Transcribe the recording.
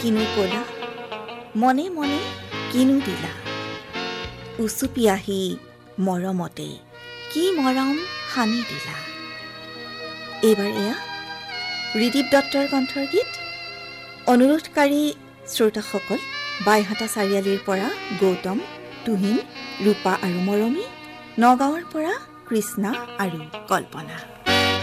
কিনো ক'লা, মনে মনে কিনো দিলা, উচুপি আহি মৰমতে কি মৰম সানি দিলা। এইবাৰ এয়া ৰিদীপ দত্তৰ কণ্ঠৰ গীত। অনুৰোধকাৰী শ্ৰোতাসকল বাইহাটা চাৰিআলিৰ পৰা গৌতম, তুহিন, ৰূপা আৰু মৰমী, নগাঁৱৰ পৰা কৃষ্ণা আৰু কল্পনা।